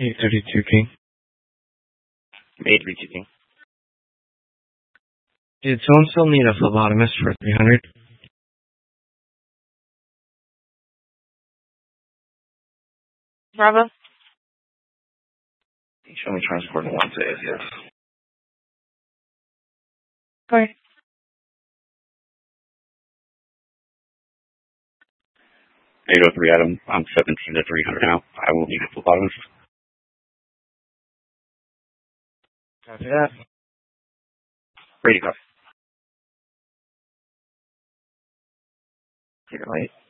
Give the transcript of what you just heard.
832 King. 832 King. Did someone still need a phlebotomist for 300? Bravo. Show me transport and one says yes. Okay. 803 Adam. I'm 17 to 300 now. I will need a phlebotomist. Copy that. Ready, copy. You're late.